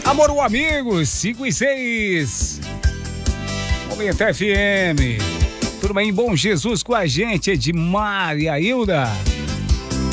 Amor, o amigo, 5 e 6. Momento FM. Tudo bem? Bom Jesus com a gente, Edmar e a Hilda.